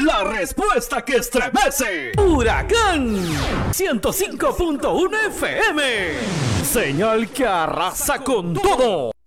La respuesta que estremece. Huracán 105.1 FM. Señal que arrasa con todo.